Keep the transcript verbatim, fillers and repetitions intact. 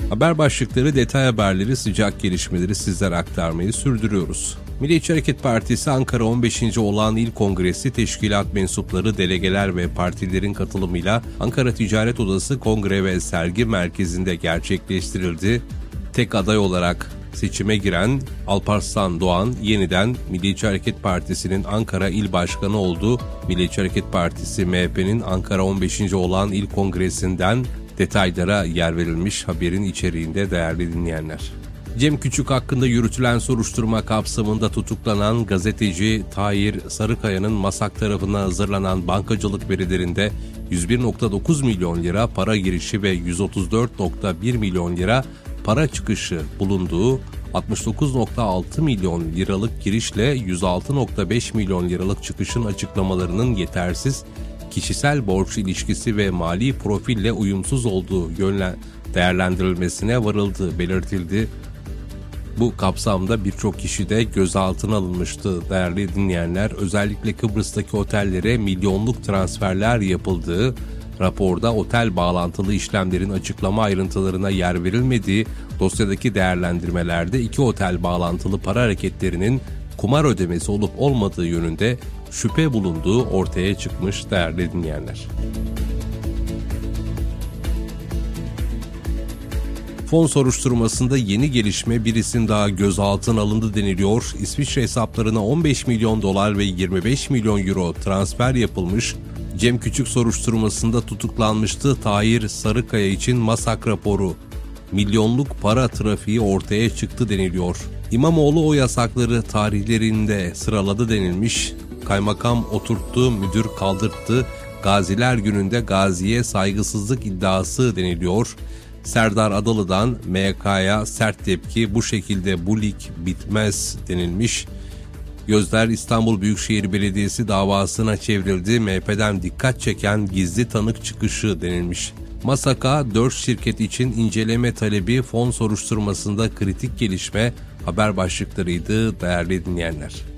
Haber başlıkları, detay haberleri, sıcak gelişmeleri sizlere aktarmayı sürdürüyoruz. Milliyetçi Hareket Partisi Ankara on beşinci Olağan İl Kongresi teşkilat mensupları, delegeler ve partilerin katılımıyla Ankara Ticaret Odası Kongre ve Sergi Merkezi'nde gerçekleştirildi. Tek aday olarak seçime giren Alparslan Doğan yeniden Milliyetçi Hareket Partisi'nin Ankara İl Başkanı oldu. Milliyetçi Hareket Partisi M H P'nin Ankara on beşinci Olağan İl Kongresi'nden detaylara yer verilmiş haberin içeriğinde değerli dinleyenler. Cem Küçük hakkında yürütülen soruşturma kapsamında tutuklanan gazeteci Tahir Sarıkaya'nın MASAK tarafından hazırlanan bankacılık verilerinde yüz bir virgül dokuz milyon lira para girişi ve yüz otuz dört virgül bir milyon lira para çıkışı bulunduğu, altmış dokuz virgül altı milyon liralık girişle yüz altı virgül beş milyon liralık çıkışın açıklamalarının yetersiz, kişisel borç ilişkisi ve mali profille uyumsuz olduğu yönle değerlendirilmesine varıldığı belirtildi. Bu kapsamda birçok kişi de gözaltına alınmıştı değerli dinleyenler. Özellikle Kıbrıs'taki otellere milyonluk transferler yapıldığı, raporda otel bağlantılı işlemlerin açıklama ayrıntılarına yer verilmediği, dosyadaki değerlendirmelerde iki otel bağlantılı para hareketlerinin kumar ödemesi olup olmadığı yönünde şüphe bulunduğu ortaya çıkmış değerli dinleyenler. Fon soruşturmasında yeni gelişme, bir isim daha gözaltına alındı deniliyor. İsviçre hesaplarına on beş milyon dolar ve yirmi beş milyon euro transfer yapılmış. Cem Küçük soruşturmasında tutuklanmıştı. Tahir Sarıkaya için MASAK raporu, milyonluk para trafiği ortaya çıktı deniliyor. İmamoğlu o yasakları tarihlerinde sıraladı denilmiş. Kaymakam oturttu, müdür kaldırttı. Gaziler Günü'nde gaziye saygısızlık iddiası deniliyor. Serdar Adalı'dan M K'ya sert tepki, bu şekilde bu lig bitmez denilmiş. Gözler İstanbul Büyükşehir Belediyesi davasına çevrildi. M H P'den dikkat çeken gizli tanık çıkışı denilmiş. MASAK'a dört şirket için inceleme talebi, fon soruşturmasında kritik gelişme haber başlıklarıydı değerli dinleyenler.